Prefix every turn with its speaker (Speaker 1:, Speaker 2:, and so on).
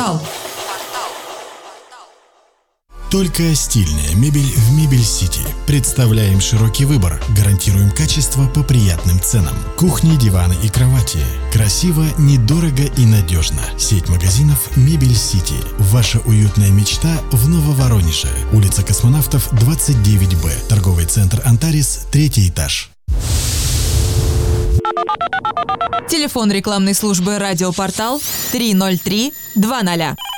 Speaker 1: Квартал.
Speaker 2: Только стильная мебель в Мебель Сити. Представляем широкий выбор, гарантируем качество по приятным ценам. Кухни, диваны и кровати. Красиво, недорого и надежно. Сеть магазинов Мебель Сити. Ваша уютная мечта в Нововоронеже. Улица Космонавтов, 29Б. Торговый центр Антарис, 3-й этаж.
Speaker 1: Телефон рекламной службы «Радиопортал» 303 20.